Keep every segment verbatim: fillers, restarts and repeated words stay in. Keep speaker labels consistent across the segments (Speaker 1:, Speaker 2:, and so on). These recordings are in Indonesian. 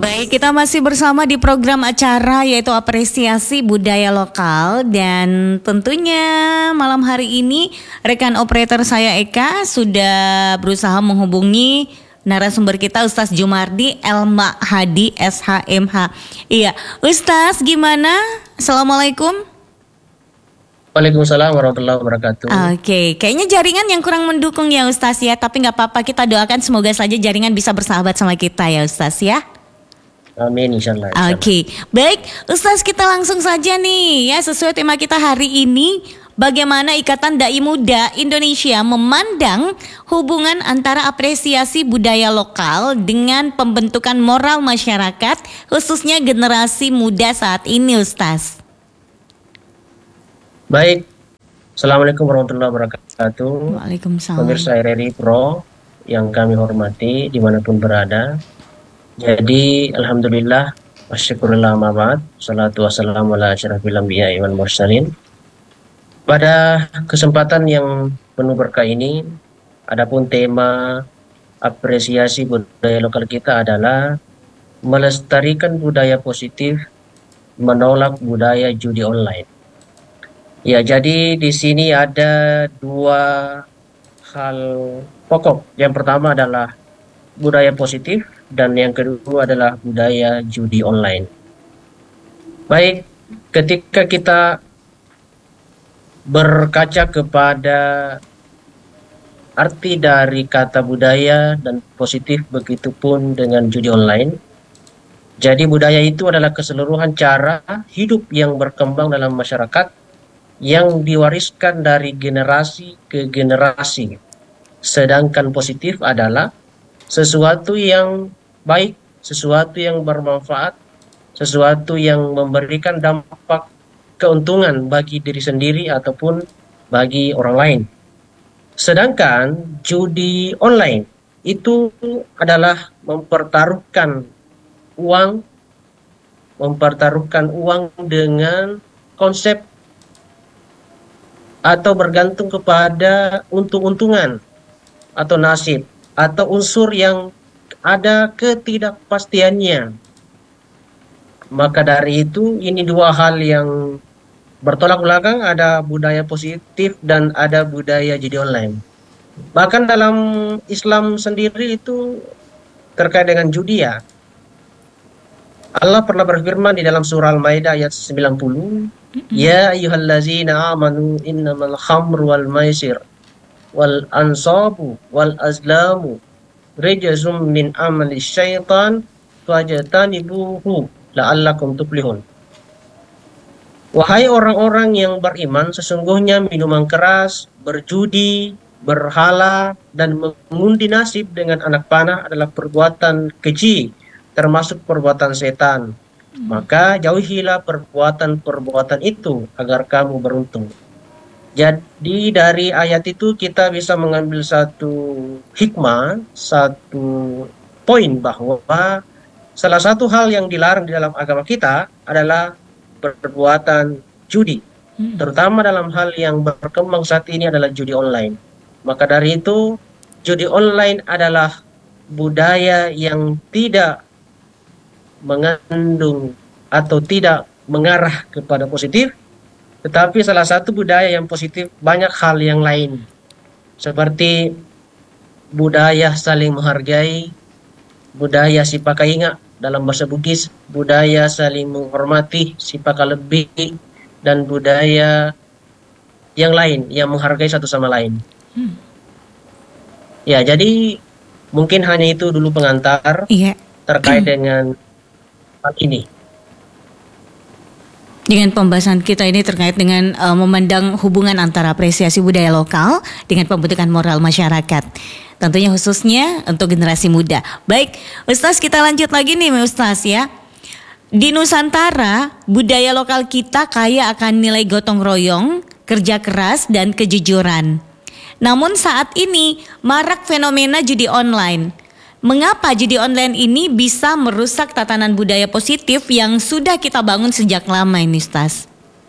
Speaker 1: Baik, kita masih bersama di program acara yaitu apresiasi budaya lokal dan tentunya malam hari ini rekan operator saya Eka sudah berusaha menghubungi narasumber kita Ustaz Jumardi Elma Hadi S H M H. Iya, Ustaz gimana? Assalamualaikum.
Speaker 2: Waalaikumsalam warahmatullahi wabarakatuh.
Speaker 1: Oke, kayaknya jaringan yang kurang mendukung ya Ustaz ya, tapi nggak apa-apa, kita doakan semoga saja jaringan bisa bersahabat sama kita ya Ustaz ya.
Speaker 2: Amin insyaallah.
Speaker 1: Oke, okay. Baik Ustaz, kita langsung saja nih ya, sesuai tema kita hari ini, bagaimana Ikatan Dai Muda Indonesia memandang hubungan antara apresiasi budaya lokal dengan pembentukan moral masyarakat, khususnya generasi muda saat ini Ustaz.
Speaker 2: Baik, Assalamualaikum warahmatullahi wabarakatuh.
Speaker 1: Waalaikumsalam.
Speaker 2: Pemirsa R R I Pro yang kami hormati dimanapun berada. Jadi Alhamdulillah wasyukurillah ma'bad, salatu wassalamu ala asyrafil anbiya'i wal mursalin. Pada kesempatan yang penuh berkah ini, adapun tema apresiasi budaya lokal kita adalah melestarikan budaya positif, menolak budaya judi online. Ya, jadi di sini ada dua hal pokok. Yang pertama adalah budaya positif dan yang kedua adalah budaya judi online. Baik, ketika kita berkaca kepada arti dari kata budaya dan positif, begitupun dengan judi online. Jadi budaya itu adalah keseluruhan cara hidup yang berkembang dalam masyarakat yang diwariskan dari generasi ke generasi. Sedangkan positif adalah sesuatu yang baik, sesuatu yang bermanfaat, sesuatu yang memberikan dampak keuntungan bagi diri sendiri ataupun bagi orang lain. Sedangkan judi online itu adalah mempertaruhkan uang, mempertaruhkan uang dengan konsep atau bergantung kepada untung-untungan atau nasib atau unsur yang ada ketidakpastiannya. Maka dari itu ini dua hal yang bertolak belakang, ada budaya positif dan ada budaya judi online. Bahkan dalam Islam sendiri itu terkait dengan judi ya. Allah pernah berfirman di dalam surah Al-Maidah ayat sembilan puluh, ya ayyuhallazina amanu innamal khamru wal maisir wal ansabu wal azlamu rijzum min amali syaitan fajtanibuhu la'allakum tuflihun. Wahai orang-orang yang beriman, sesungguhnya minuman keras, berjudi, berhala, dan mengundi nasib dengan anak panah adalah perbuatan keji, termasuk perbuatan setan. Maka jauhilah perbuatan-perbuatan itu agar kamu beruntung. Jadi dari ayat itu kita bisa mengambil satu hikmah, satu poin bahwa salah satu hal yang dilarang di dalam agama kita adalah perbuatan judi. Terutama dalam hal yang berkembang saat ini adalah judi online. Maka dari itu judi online adalah budaya yang tidak mengandung atau tidak mengarah kepada positif. Tetapi salah satu budaya yang positif banyak hal yang lain. Seperti budaya saling menghargai, budaya sipakainga dalam bahasa Bugis, budaya saling menghormati, sipaka lebih, dan budaya yang lain yang menghargai satu sama lain. Hmm. Ya, jadi mungkin hanya itu dulu pengantar yeah. terkait dengan hal ini.
Speaker 1: Dengan pembahasan kita ini terkait dengan uh, memandang hubungan antara apresiasi budaya lokal dengan pembentukan moral masyarakat. Tentunya khususnya untuk generasi muda. Baik, Ustaz, kita lanjut lagi nih Ustaz ya. Di Nusantara, budaya lokal kita kaya akan nilai gotong royong, kerja keras, dan kejujuran. Namun saat ini marak fenomena judi online. Mengapa judi online ini bisa merusak tatanan budaya positif yang sudah kita bangun sejak lama ini, Ustaz?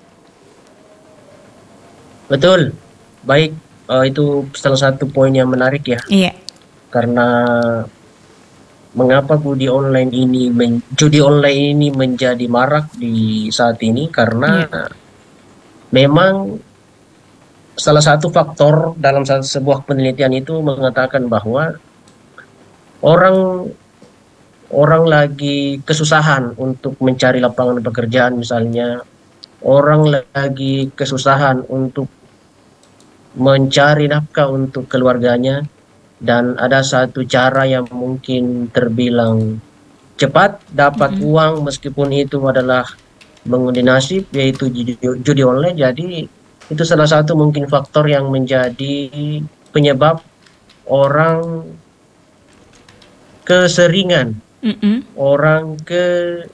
Speaker 2: Betul. Baik, uh, itu salah satu poin yang menarik ya.
Speaker 1: Iya.
Speaker 2: Karena mengapa judi online ini men, judi online ini menjadi marak di saat ini, karena
Speaker 1: Iya.
Speaker 2: memang salah satu faktor dalam sa- sebuah penelitian itu mengatakan bahwa orang orang lagi kesusahan untuk mencari lapangan pekerjaan misalnya, orang lagi kesusahan untuk mencari nafkah untuk keluarganya, dan ada satu cara yang mungkin terbilang cepat dapat
Speaker 1: Mm-mm.
Speaker 2: uang meskipun itu adalah mengundi nasib, yaitu judi, judi online. Jadi itu salah satu mungkin faktor yang menjadi penyebab orang keseringan,
Speaker 1: Mm-mm.
Speaker 2: orang ke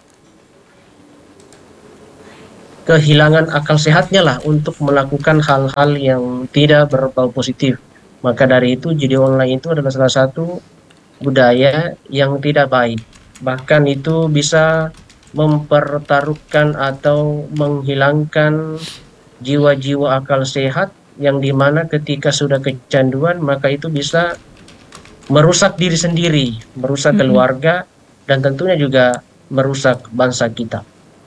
Speaker 2: kehilangan akal sehatnya lah untuk melakukan hal-hal yang tidak berbau positif. Maka dari itu judi online itu adalah salah satu budaya yang tidak baik. Bahkan itu bisa mempertaruhkan atau menghilangkan jiwa-jiwa akal sehat, yang dimana ketika sudah kecanduan maka itu bisa merusak diri sendiri, merusak
Speaker 1: Mm-mm.
Speaker 2: keluarga, dan tentunya juga merusak bangsa kita.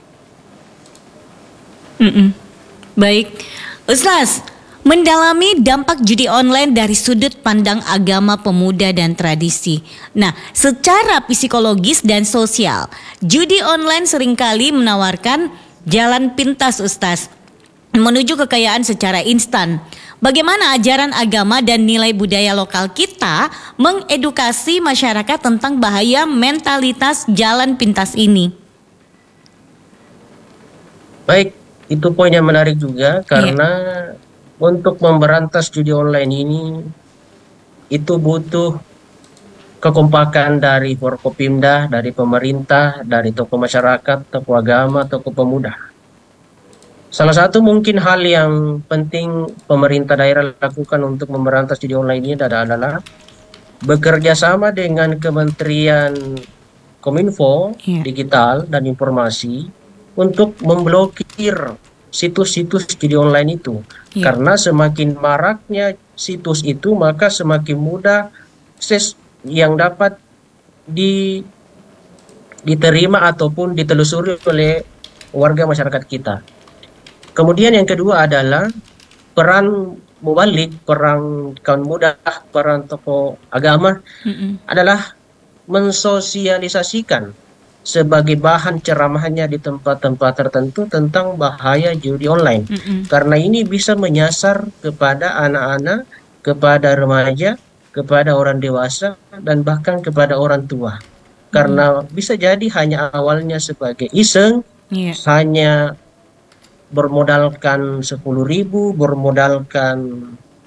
Speaker 1: Mm-mm. Baik, Ustaz, mendalami dampak judi online dari sudut pandang agama, pemuda, dan tradisi. Nah, secara psikologis dan sosial, judi online seringkali menawarkan jalan pintas, Ustaz, menuju kekayaan secara instan. Bagaimana ajaran agama dan nilai budaya lokal kita mengedukasi masyarakat tentang bahaya mentalitas jalan pintas ini?
Speaker 2: Baik, itu poin yang menarik juga,
Speaker 1: Iya.
Speaker 2: karena untuk memberantas judi online ini itu butuh kekompakan dari Forkopimda, dari pemerintah, dari tokoh masyarakat, tokoh agama, tokoh pemuda. Salah satu mungkin hal yang penting pemerintah daerah lakukan untuk memberantas judi online ini adalah, adalah bekerja sama dengan Kementerian Kominfo,
Speaker 1: Iya.
Speaker 2: Digital dan Informasi, untuk memblokir situs-situs judi online itu.
Speaker 1: Iya.
Speaker 2: Karena semakin maraknya situs itu, maka semakin mudah akses yang dapat di, diterima ataupun ditelusuri oleh warga masyarakat kita. Kemudian yang kedua adalah peran mubalik, peran kaum muda, peran tokoh agama
Speaker 1: Mm-mm.
Speaker 2: adalah mensosialisasikan sebagai bahan ceramahnya di tempat-tempat tertentu tentang bahaya judi online.
Speaker 1: Mm-mm.
Speaker 2: Karena ini bisa menyasar kepada anak-anak, kepada remaja, kepada orang dewasa, dan bahkan kepada orang tua. Karena bisa jadi hanya awalnya sebagai iseng,
Speaker 1: Iya.
Speaker 2: hanya bermodalkan sepuluh ribu, bermodalkan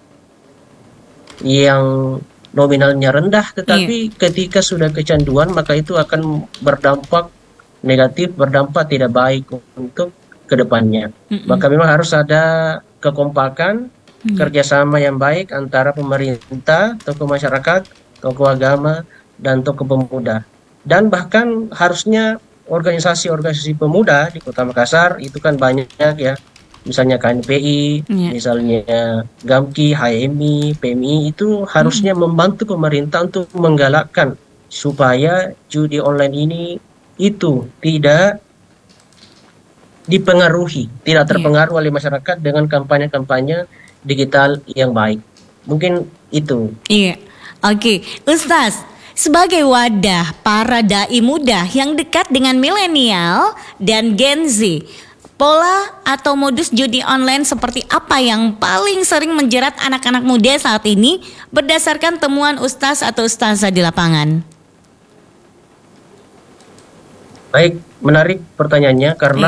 Speaker 2: yang nominalnya rendah, tetapi ketika sudah kecanduan maka itu akan berdampak negatif, berdampak tidak baik untuk kedepannya.
Speaker 1: Mm-mm.
Speaker 2: Maka memang harus ada kekompakan,
Speaker 1: Iya.
Speaker 2: kerjasama yang baik antara pemerintah, tokoh masyarakat, tokoh agama, dan tokoh pemuda. Dan bahkan harusnya organisasi-organisasi pemuda di Kota Makassar itu kan banyak ya, misalnya K N P I,
Speaker 1: Iya.
Speaker 2: misalnya GAMKI, H M I, P M I, itu harusnya membantu pemerintah untuk menggalakkan supaya judi online ini itu tidak dipengaruhi, tidak
Speaker 1: Iya.
Speaker 2: terpengaruh oleh masyarakat dengan kampanye-kampanye digital yang baik. Mungkin itu.
Speaker 1: Iya, oke, Ustaz. Sebagai wadah para dai muda yang dekat dengan milenial dan Gen Z, pola atau modus judi online seperti apa yang paling sering menjerat anak-anak muda saat ini berdasarkan temuan Ustaz atau Ustazah di lapangan?
Speaker 2: Baik, menarik pertanyaannya, karena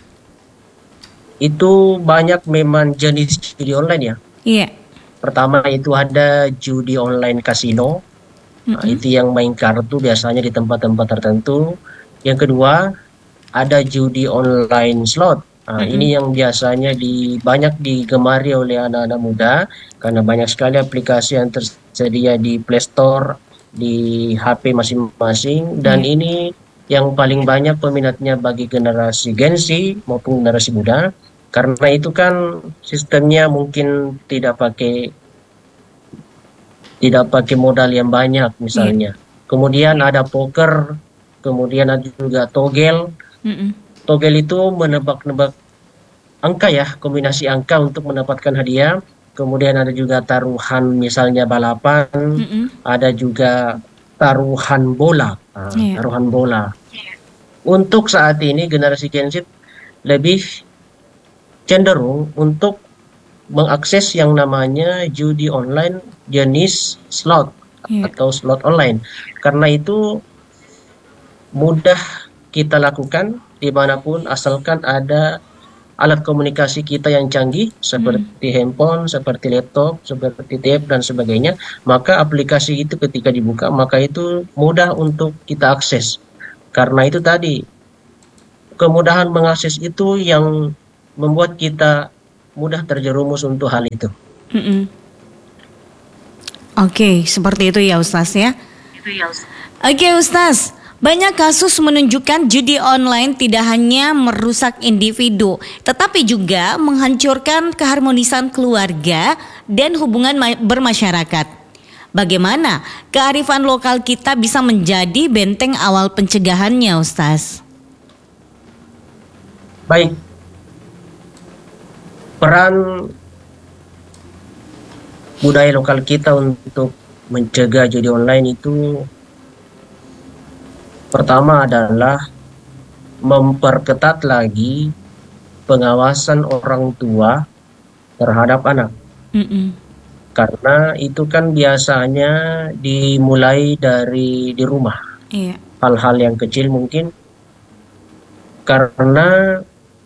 Speaker 2: itu banyak memang jenis judi online ya.
Speaker 1: Iya.
Speaker 2: Pertama itu ada judi online kasino. Nah,
Speaker 1: Mm-mm.
Speaker 2: itu yang main kartu biasanya di tempat-tempat tertentu. Yang kedua, ada judi online slot. Nah,
Speaker 1: Mm-mm.
Speaker 2: ini yang biasanya di, banyak digemari oleh anak-anak muda, karena banyak sekali aplikasi yang tersedia di Play Store, di H P masing-masing. Dan
Speaker 1: Iya.
Speaker 2: ini yang paling banyak peminatnya bagi generasi Gen Z maupun generasi muda. Karena itu kan sistemnya mungkin tidak pakai tidak pakai modal yang banyak misalnya. kemudian ada poker, kemudian ada juga togel.
Speaker 1: Mm-mm.
Speaker 2: Togel itu menebak-nebak angka ya, kombinasi angka untuk mendapatkan hadiah. Kemudian ada juga taruhan misalnya balapan,
Speaker 1: Mm-mm.
Speaker 2: ada juga taruhan bola, Nah,
Speaker 1: Iya.
Speaker 2: taruhan bola. Untuk saat ini generasi Gen Z lebih cenderung untuk mengakses yang namanya judi online jenis slot
Speaker 1: Iya.
Speaker 2: atau slot online. Karena itu mudah kita lakukan dimanapun asalkan ada alat komunikasi kita yang canggih seperti handphone, seperti laptop, seperti tab dan sebagainya, maka aplikasi itu ketika dibuka maka itu mudah untuk kita akses. Karena itu tadi kemudahan mengakses itu yang membuat kita mudah terjerumus untuk hal itu.
Speaker 1: Mm-mm. Oke, seperti itu ya Ustaz ya. Oke Ustaz, banyak kasus menunjukkan judi online tidak hanya merusak individu, tetapi juga menghancurkan keharmonisan keluarga dan hubungan ma- bermasyarakat. Bagaimana kearifan lokal kita bisa menjadi benteng awal pencegahannya Ustaz?
Speaker 2: Baik, peran budaya lokal kita untuk mencegah judi online itu pertama adalah memperketat lagi pengawasan orang tua terhadap anak.
Speaker 1: Mm-mm.
Speaker 2: Karena itu kan biasanya dimulai dari di rumah.
Speaker 1: Iya.
Speaker 2: Hal-hal yang kecil mungkin. Karena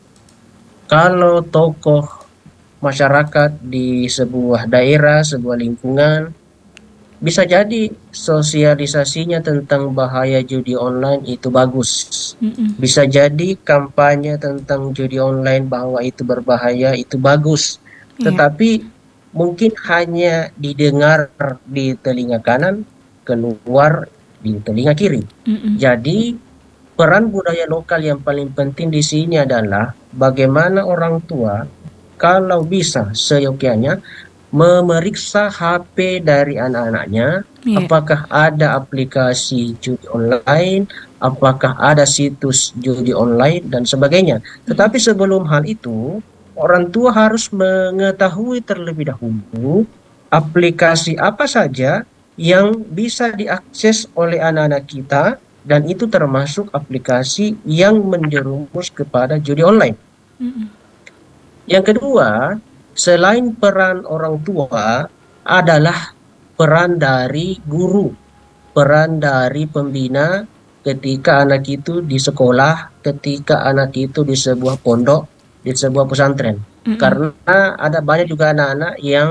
Speaker 2: kalau tokoh masyarakat di sebuah daerah, sebuah lingkungan, bisa jadi sosialisasinya tentang bahaya judi online itu bagus.
Speaker 1: Mm-mm.
Speaker 2: Bisa jadi kampanye tentang judi online bahwa itu berbahaya itu bagus.
Speaker 1: Iya.
Speaker 2: Tetapi mungkin hanya didengar di telinga kanan, keluar di telinga kiri.
Speaker 1: Mm-mm.
Speaker 2: Jadi peran budaya lokal yang paling penting di sini adalah bagaimana orang tua kalau bisa seyogyanya memeriksa H P dari anak-anaknya,
Speaker 1: Iya.
Speaker 2: apakah ada aplikasi judi online, apakah ada situs judi online dan sebagainya. Tetapi sebelum hal itu, orang tua harus mengetahui terlebih dahulu aplikasi apa saja yang bisa diakses oleh anak-anak kita, dan itu termasuk aplikasi yang menjerumus kepada judi online.
Speaker 1: Mm-mm.
Speaker 2: Yang kedua, selain peran orang tua adalah peran dari guru, peran dari pembina ketika anak itu di sekolah, ketika anak itu di sebuah pondok, di sebuah pesantren.
Speaker 1: Mm-mm.
Speaker 2: Karena ada banyak juga anak-anak yang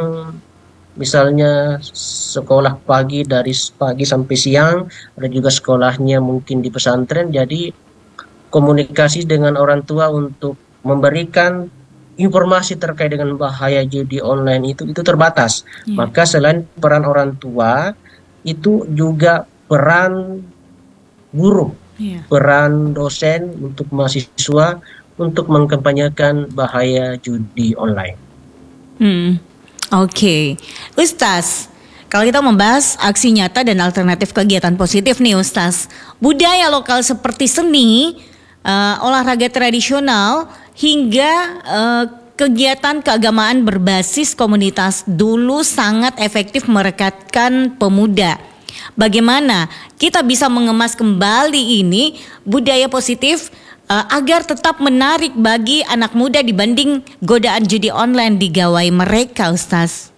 Speaker 2: misalnya sekolah pagi dari pagi sampai siang, ada juga sekolahnya mungkin di pesantren, jadi komunikasi dengan orang tua untuk memberikan informasi terkait dengan bahaya judi online itu itu terbatas.
Speaker 1: Iya.
Speaker 2: Maka selain peran orang tua, itu juga peran guru,
Speaker 1: Iya.
Speaker 2: peran dosen untuk mahasiswa untuk mengkampanyekan bahaya judi online.
Speaker 1: Hmm. Oke, Ustaz, kalau kita membahas aksi nyata dan alternatif kegiatan positif nih Ustaz, budaya lokal seperti seni, uh, olahraga tradisional, hingga uh, kegiatan keagamaan berbasis komunitas dulu sangat efektif merekatkan pemuda. Bagaimana kita bisa mengemas kembali ini budaya positif uh, agar tetap menarik bagi anak muda dibanding godaan judi online di gawai mereka, Ustaz?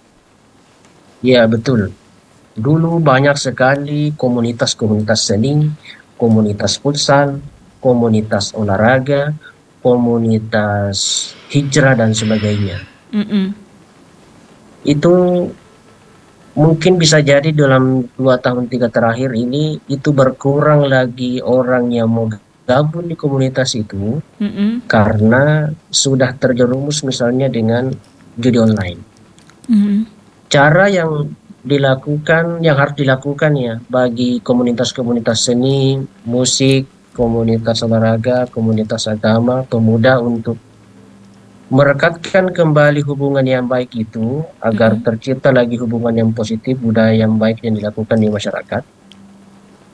Speaker 2: Ya, betul. Dulu banyak sekali komunitas-komunitas seni, komunitas futsal, komunitas olahraga, komunitas hijrah dan sebagainya.
Speaker 1: Mm-mm.
Speaker 2: Itu mungkin bisa jadi dalam dua tahun tiga terakhir ini itu berkurang lagi orang yang mau gabung di komunitas itu
Speaker 1: Mm-mm.
Speaker 2: karena sudah terjerumus misalnya dengan judi online.
Speaker 1: Mm-mm.
Speaker 2: Cara yang dilakukan, yang harus dilakukan ya bagi komunitas-komunitas seni, musik, komunitas olahraga, komunitas agama, pemuda untuk merekatkan kembali hubungan yang baik itu agar
Speaker 1: Mm-mm.
Speaker 2: tercipta lagi hubungan yang positif, budaya yang baik yang dilakukan di masyarakat.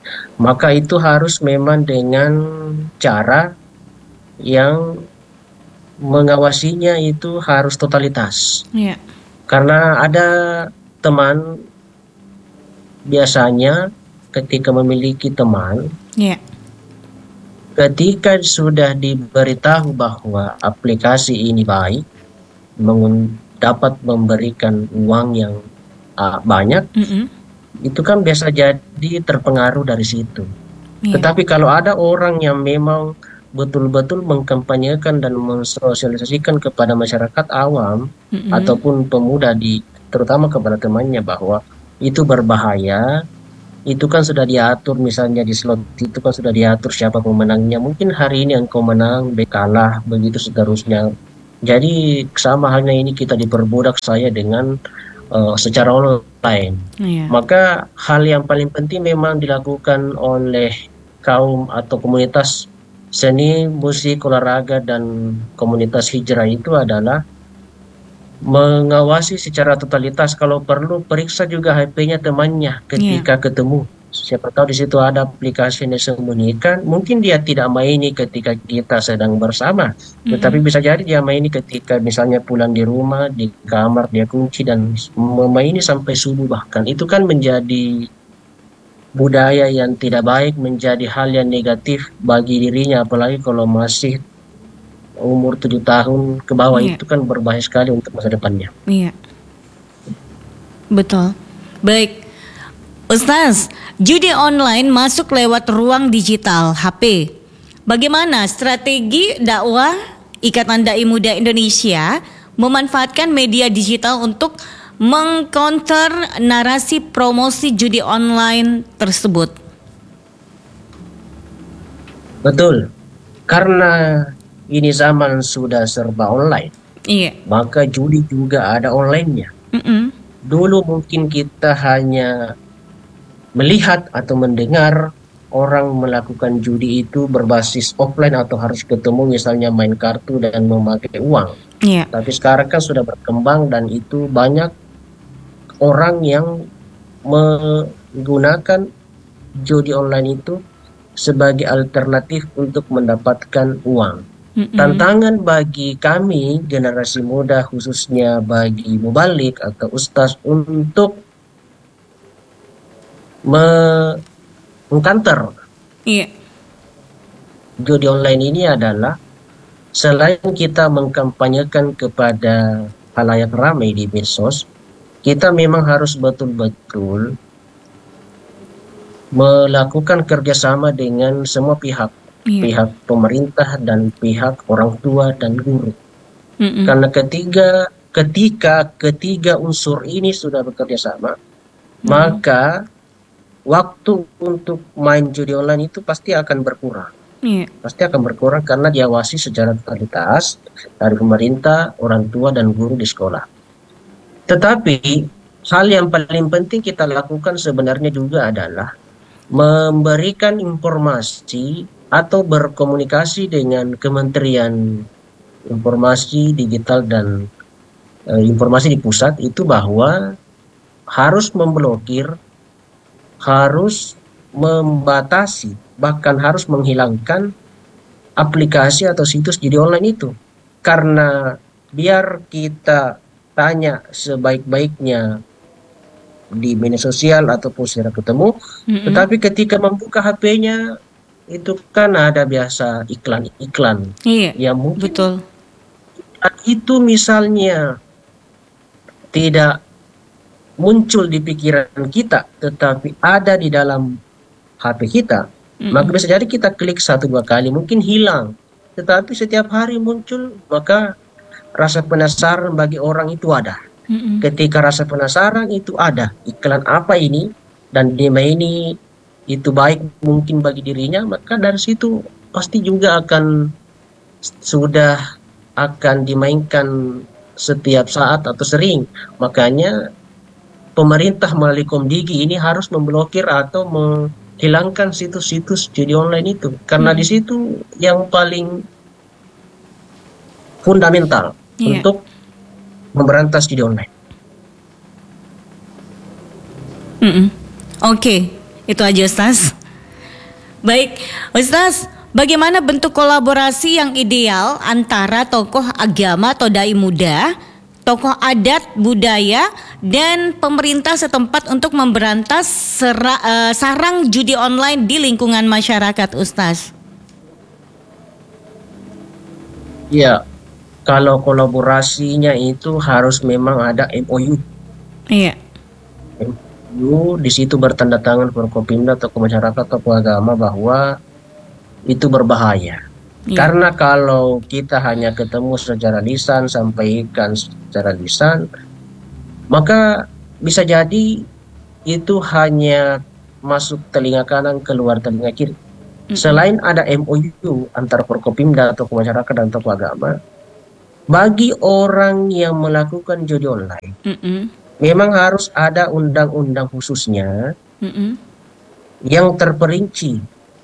Speaker 2: Maka itu harus memang dengan cara yang mengawasinya itu harus totalitas.
Speaker 1: Iya.
Speaker 2: Karena ada teman biasanya ketika memiliki teman,
Speaker 1: Iya.
Speaker 2: ketika sudah diberitahu bahwa aplikasi ini baik, mengun- dapat memberikan uang yang uh, banyak,
Speaker 1: Mm-mm.
Speaker 2: itu kan biasa jadi terpengaruh dari situ.
Speaker 1: Iya.
Speaker 2: Tetapi kalau ada orang yang memang betul-betul mengkampanyekan dan mensosialisasikan kepada masyarakat awam
Speaker 1: Mm-mm.
Speaker 2: ataupun pemuda di terutama kepada temannya bahwa itu berbahaya, itu kan sudah diatur misalnya di slot itu kan sudah diatur siapa pemenangnya. Mungkin hari ini engkau menang, besok kalah, begitu seterusnya. Jadi sama halnya ini kita diperbudak saya dengan uh, secara online.
Speaker 1: Iya.
Speaker 2: Maka hal yang paling penting memang dilakukan oleh kaum atau komunitas seni, musik, olahraga, dan komunitas hijrah itu adalah mengawasi secara totalitas. Kalau perlu periksa juga H P-nya temannya ketika ketemu. Siapa tahu di situ ada aplikasi yang disembunyikan. Mungkin dia tidak maini ketika kita sedang bersama, tetapi bisa jadi dia maini ketika misalnya pulang di rumah, di kamar dia kunci dan memaini sampai subuh bahkan. Itu kan menjadi budaya yang tidak baik, menjadi hal yang negatif bagi dirinya, apalagi kalau masih umur tujuh tahun ke bawah.
Speaker 1: Iya.
Speaker 2: Itu kan berbahaya sekali untuk masa depannya.
Speaker 1: Iya. Betul. Baik. Ustaz, judi online masuk lewat ruang digital H P. Bagaimana strategi dakwah Ikatan Dai Muda Indonesia memanfaatkan media digital untuk mengcounter narasi promosi judi online tersebut?
Speaker 2: Betul. Karena ini zaman sudah serba online,
Speaker 1: Iya.
Speaker 2: maka judi juga ada online-nya.
Speaker 1: Mm-mm.
Speaker 2: Dulu mungkin kita hanya melihat atau mendengar orang melakukan judi itu berbasis offline atau harus ketemu misalnya main kartu dan memakai uang.
Speaker 1: Iya.
Speaker 2: Tapi sekarang kan sudah berkembang dan itu banyak orang yang menggunakan judi online itu sebagai alternatif untuk mendapatkan uang.
Speaker 1: Mm-mm.
Speaker 2: Tantangan bagi kami generasi muda khususnya bagi mubalik atau ustaz untuk mengkanter
Speaker 1: Iya.
Speaker 2: judi online ini adalah selain kita mengkampanyekan kepada halayak ramai di medsos, kita memang harus betul-betul melakukan kerjasama dengan semua pihak,
Speaker 1: Iya.
Speaker 2: pihak pemerintah dan pihak orang tua dan guru.
Speaker 1: Mm-mm.
Speaker 2: Karena ketiga ketika ketiga unsur ini sudah bekerja sama, maka waktu untuk main judi online itu pasti akan berkurang.
Speaker 1: Iya.
Speaker 2: Pasti akan berkurang karena diawasi secara totalitas dari pemerintah, orang tua, dan guru di sekolah. Tetapi hal yang paling penting kita lakukan sebenarnya juga adalah memberikan informasi atau berkomunikasi dengan Kementerian Informasi Digital dan e, Informasi di pusat itu bahwa harus memblokir, harus membatasi, bahkan harus menghilangkan aplikasi atau situs judi online itu. Karena biar kita tanya sebaik-baiknya di media sosial ataupun secara ketemu,
Speaker 1: Mm-mm.
Speaker 2: tetapi ketika membuka H P-nya itu kan ada biasa iklan-iklan
Speaker 1: Iya.
Speaker 2: yang mungkin
Speaker 1: Betul.
Speaker 2: itu misalnya tidak muncul di pikiran kita, tetapi ada di dalam H P kita,
Speaker 1: Mm-mm.
Speaker 2: maka bisa jadi kita klik satu dua kali mungkin hilang, tetapi setiap hari muncul, maka rasa penasaran bagi orang itu ada.
Speaker 1: Mm-mm.
Speaker 2: Ketika rasa penasaran itu ada, iklan apa ini, dan dia ini itu baik mungkin bagi dirinya, maka dari situ pasti juga akan sudah akan dimainkan setiap saat atau sering. Makanya pemerintah melalui Komdigi ini harus memblokir atau menghilangkan situs-situs judi online itu, karena
Speaker 1: Hmm.
Speaker 2: di situ yang paling fundamental
Speaker 1: Iya.
Speaker 2: untuk memberantas judi online.
Speaker 1: Mm-mm. Oke, itu aja Ustaz. Baik, Ustaz, bagaimana bentuk kolaborasi yang ideal antara tokoh agama atau dai muda, tokoh adat budaya, dan pemerintah setempat untuk memberantas sera, uh, sarang judi online di lingkungan masyarakat, Ustaz?
Speaker 2: Ya, kalau kolaborasinya itu harus memang ada M O U.
Speaker 1: Iya.
Speaker 2: M O U di situ bertanda tangan Forkopimda, tokoh masyarakat, tokoh agama bahwa itu berbahaya.
Speaker 1: Iya.
Speaker 2: Karena kalau kita hanya ketemu secara lisan, sampaikan secara lisan, maka bisa jadi itu hanya masuk telinga kanan, keluar telinga kiri. Mm-mm. Selain ada M O U antara Forkopimda, tokoh masyarakat, dan tokoh agama, bagi orang yang melakukan judi online, Mm-mm. memang harus ada undang-undang khususnya Mm-mm. yang terperinci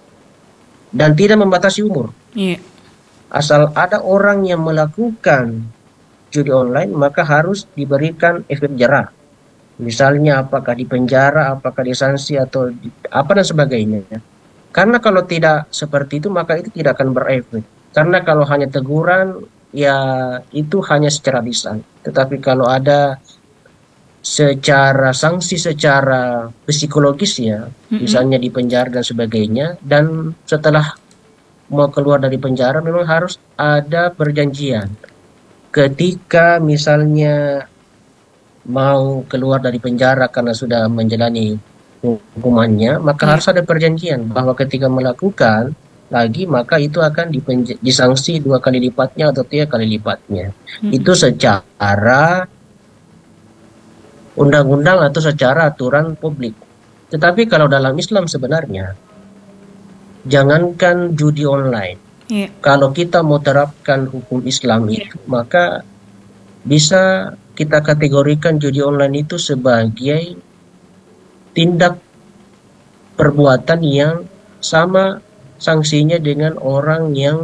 Speaker 2: dan tidak membatasi umur. Yeah. Asal ada orang yang melakukan judi online, maka harus diberikan efek jerah. Misalnya apakah di penjara, apakah disanksi, atau di, apa dan sebagainya. Karena kalau tidak seperti itu, maka itu tidak akan berefek. Karena kalau hanya teguran, ya itu hanya secara lisan. Tetapi kalau ada secara sanksi, secara psikologis ya, mm-hmm. misalnya di penjara dan sebagainya, dan setelah mau keluar dari penjara memang harus ada perjanjian. Ketika misalnya mau keluar dari penjara karena sudah menjalani hukumannya, maka yeah. harus ada perjanjian bahwa ketika melakukan lagi maka itu akan dipenj- disanksi dua kali lipatnya atau tiga kali lipatnya. Mm-hmm. Itu secara undang-undang atau secara aturan publik. Tetapi kalau dalam Islam sebenarnya, jangankan judi online, yeah. kalau kita mau terapkan hukum Islam itu, maka bisa kita kategorikan judi online itu sebagai tindak perbuatan yang sama sanksinya dengan orang yang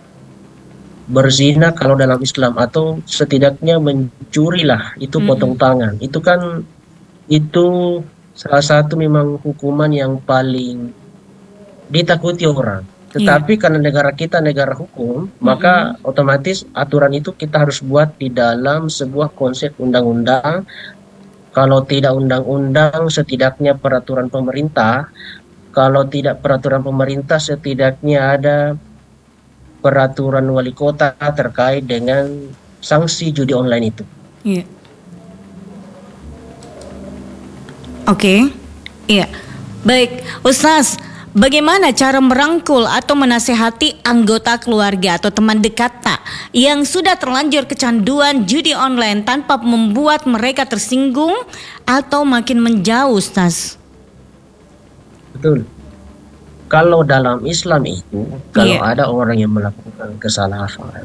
Speaker 2: berzina kalau dalam Islam, atau setidaknya mencuri lah, itu mm-hmm. potong tangan. Itu kan itu salah satu memang hukuman yang paling ditakuti orang. Tetapi yeah. karena negara kita negara hukum, mm-hmm. maka otomatis aturan itu kita harus buat di dalam sebuah konsep undang-undang. Kalau tidak undang-undang, setidaknya peraturan pemerintah. Kalau tidak peraturan pemerintah, setidaknya ada peraturan wali kota terkait dengan sanksi judi online itu.
Speaker 1: Iya. Oke. Iya. Baik, Ustaz, bagaimana cara merangkul atau menasehati anggota keluarga atau teman dekat tak yang sudah terlanjur kecanduan judi online tanpa membuat mereka tersinggung atau makin menjauh, Ustaz?
Speaker 2: Betul. Kalau dalam Islam itu, kalau
Speaker 1: yeah.
Speaker 2: ada orang yang melakukan kesalahan,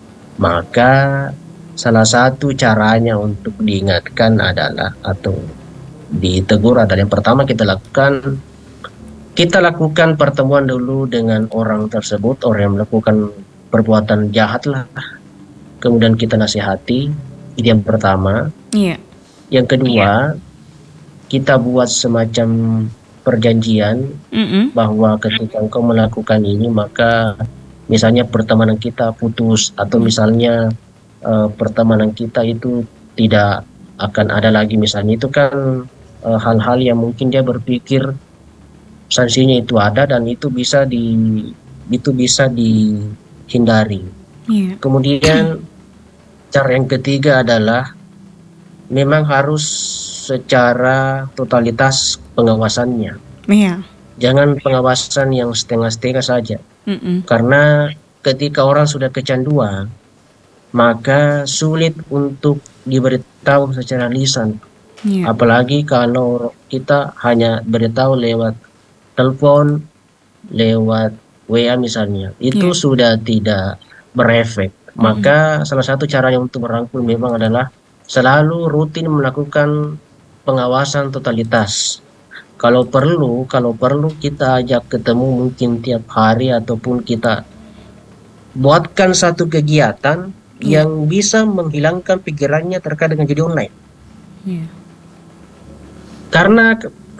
Speaker 2: maka salah satu caranya untuk diingatkan adalah, atau ditegur adalah, yang pertama kita lakukan, kita lakukan pertemuan dulu dengan orang tersebut, orang yang melakukan perbuatan jahat lah. Kemudian kita nasihati, itu yang pertama. Yeah. Yang kedua, yeah. kita buat semacam perjanjian mm-hmm. bahwa ketika engkau melakukan ini, maka misalnya pertemanan kita putus, atau misalnya uh, pertemanan kita itu tidak akan ada lagi, misalnya itu kan uh, hal-hal yang mungkin dia berpikir sanksinya itu ada dan itu bisa di itu bisa dihindari. Yeah. Kemudian cara yang ketiga adalah memang harus secara totalitas pengawasannya. Iya. Jangan pengawasan yang setengah-setengah saja. Mm-mm. Karena ketika orang sudah kecanduan, maka sulit untuk diberitahu secara lisan. Iya. Apalagi kalau kita hanya beritahu lewat telepon, lewat W A misalnya, itu iya. sudah tidak berefek. Mm-hmm. Maka salah satu caranya untuk merangkul memang adalah selalu rutin melakukan pengawasan totalitas. Kalau perlu, kalau perlu kita ajak ketemu mungkin tiap hari, ataupun kita buatkan satu kegiatan hmm. yang bisa menghilangkan pikirannya terkait dengan judi online. Yeah. Karena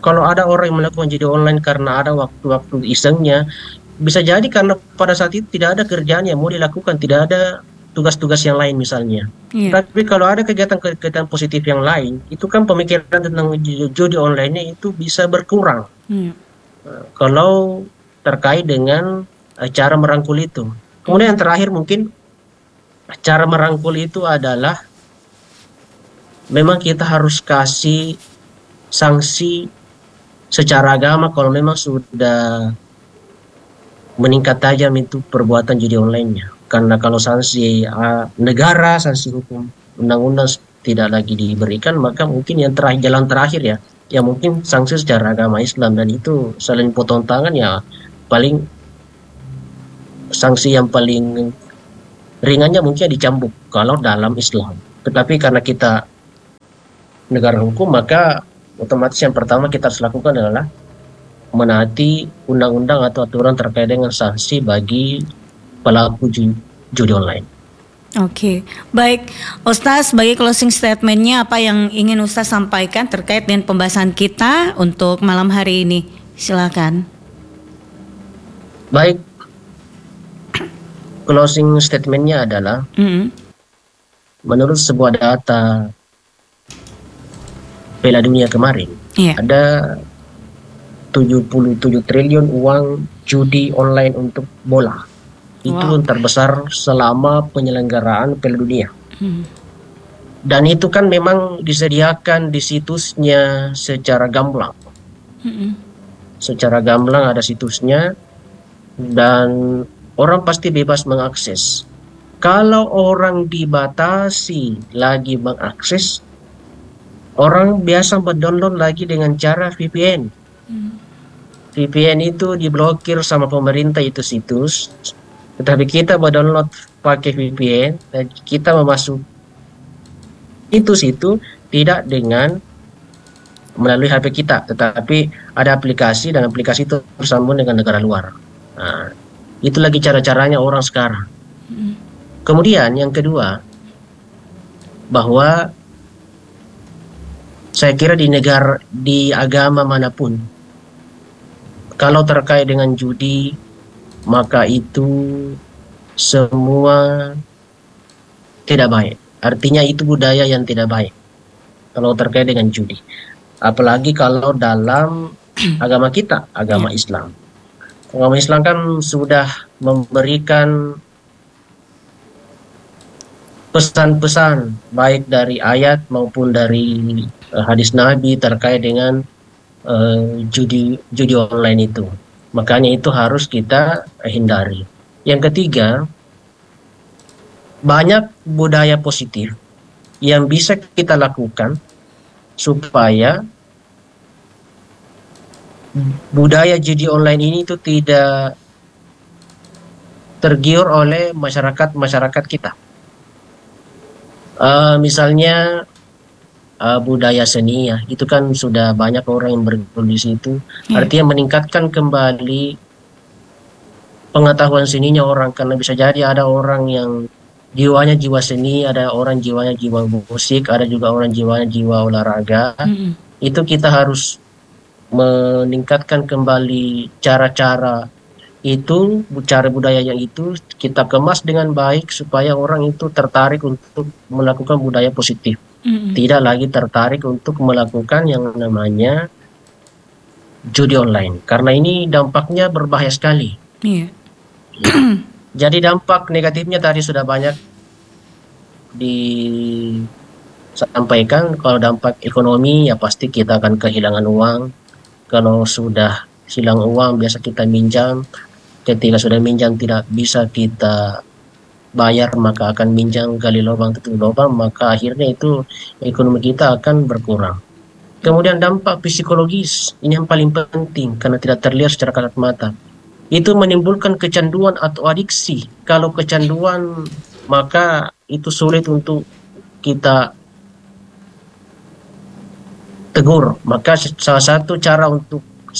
Speaker 2: Kalau ada orang yang melakukan judi online karena ada waktu-waktu isengnya, bisa jadi karena pada saat itu tidak ada kerjaan yang mau dilakukan, tidak ada tugas-tugas yang lain misalnya.
Speaker 1: Iya.
Speaker 2: Tapi kalau ada kegiatan-kegiatan positif yang lain, itu kan pemikiran tentang ju- judi online itu bisa berkurang.
Speaker 1: Iya.
Speaker 2: Kalau terkait dengan eh, cara merangkul itu. Kemudian yang terakhir mungkin cara merangkul itu adalah memang kita harus kasih sanksi secara agama kalau memang sudah meningkat tajam itu perbuatan judi online-nya. Karena kalau sanksi uh, negara, sanksi hukum undang-undang tidak lagi diberikan, maka mungkin yang terakhir, jalan terakhir ya, ya mungkin sanksi secara agama Islam, dan itu selain potong tangan ya paling sanksi yang paling ringannya mungkin dicambuk kalau dalam Islam. Tetapi karena kita negara hukum, maka otomatis yang pertama kita harus lakukan adalah menaati undang-undang atau aturan terkait dengan sanksi bagi pelaku ju- judi online.
Speaker 1: Oke, baik Ustaz, sebagai closing statementnya apa yang ingin Ustaz sampaikan terkait dengan pembahasan kita untuk malam hari ini? Silakan.
Speaker 2: Baik, closing statementnya adalah
Speaker 1: Mm-hmm.
Speaker 2: menurut sebuah data Piala Dunia kemarin,
Speaker 1: Iya.
Speaker 2: ada tujuh puluh tujuh triliun uang judi online untuk bola. Itu
Speaker 1: Wow.
Speaker 2: terbesar selama penyelenggaraan Piala Dunia.
Speaker 1: Hmm.
Speaker 2: Dan itu kan memang disediakan di situsnya secara gamblang.
Speaker 1: Mm-mm.
Speaker 2: Secara gamblang ada situsnya dan orang pasti bebas mengakses. Kalau orang dibatasi lagi mengakses, orang biasa mendownload lagi dengan cara V P N.
Speaker 1: Hmm.
Speaker 2: V P N itu diblokir sama pemerintah itu situs, tetapi kita mendownload pakai V P N dan kita memasuk situs itu tidak dengan melalui H P kita, tetapi ada aplikasi dan aplikasi itu tersambung dengan negara luar. Nah, itu lagi cara-caranya orang sekarang.
Speaker 1: Hmm.
Speaker 2: Kemudian yang kedua, bahwa saya kira di negara, di agama manapun, kalau terkait dengan judi, maka itu semua tidak baik. Artinya itu budaya yang tidak baik kalau terkait dengan judi. Apalagi kalau dalam agama kita, agama Islam. Agama Islam kan sudah memberikan pesan-pesan baik dari ayat maupun dari uh, hadis Nabi terkait dengan uh, judi judi online itu. Makanya itu harus kita hindari. Yang ketiga, banyak budaya positif yang bisa kita lakukan supaya budaya judi online ini itu tidak tergiur oleh masyarakat-masyarakat kita. Uh, misalnya uh, budaya seni ya, itu kan sudah banyak orang yang bergelut di situ.
Speaker 1: Yeah.
Speaker 2: Artinya meningkatkan kembali pengetahuan seninya orang, karena bisa jadi ada orang yang jiwanya jiwa seni, ada orang jiwanya jiwa musik, ada juga orang jiwanya jiwa olahraga.
Speaker 1: Mm-mm.
Speaker 2: Itu kita harus meningkatkan kembali cara-cara itu, cara budaya yang itu kita kemas dengan baik supaya orang itu tertarik untuk melakukan budaya positif.
Speaker 1: Mm-mm.
Speaker 2: Tidak lagi tertarik untuk melakukan yang namanya judi online, karena ini dampaknya berbahaya sekali.
Speaker 1: Iya.
Speaker 2: Jadi dampak negatifnya tadi sudah banyak disampaikan. Kalau dampak ekonomi ya pasti kita akan kehilangan uang. Kalau sudah hilang uang biasa kita minjam. Ketika sudah minjam tidak bisa kita bayar, maka akan minjam, gali lubang tutup lubang, maka akhirnya itu ekonomi kita akan berkurang. Kemudian dampak psikologis, ini yang paling penting karena tidak terlihat secara kasat mata. Itu menimbulkan kecanduan atau adiksi. Kalau kecanduan, maka itu sulit untuk kita tegur. Maka salah satu cara untuk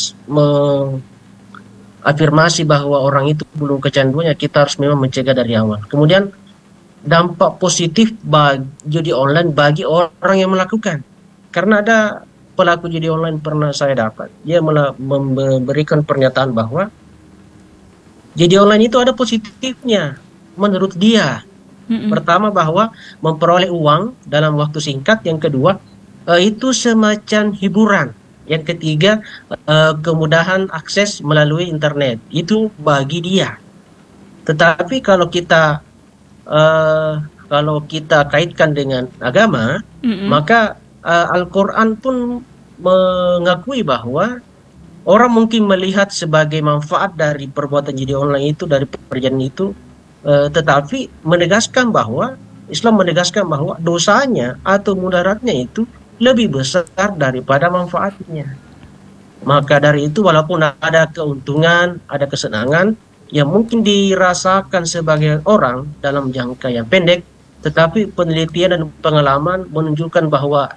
Speaker 2: mengafirmasi bahwa orang itu belum kecanduannya, kita harus memang mencegah dari awal. Kemudian dampak positif bagi judi online bagi orang yang melakukan. Karena ada pelaku judi online pernah saya dapat. Dia malah memberikan pernyataan bahwa judi online itu ada positifnya menurut dia.
Speaker 1: Mm-mm.
Speaker 2: Pertama, bahwa memperoleh uang dalam waktu singkat. Yang kedua, eh, itu semacam hiburan. Yang ketiga, eh, kemudahan akses melalui internet. Itu bagi dia. Tetapi kalau kita eh, kalau kita kaitkan dengan agama,
Speaker 1: Mm-mm.
Speaker 2: maka eh, Al-Quran pun mengakui bahwa orang mungkin melihat sebagai manfaat dari perbuatan judi online itu, dari perjanjian itu, eh, tetapi menegaskan bahwa Islam menegaskan bahwa dosanya atau mudaratnya itu lebih besar daripada manfaatnya. Maka dari itu, walaupun ada keuntungan, ada kesenangan yang mungkin dirasakan sebagai orang dalam jangka yang pendek, tetapi penelitian dan pengalaman menunjukkan bahwa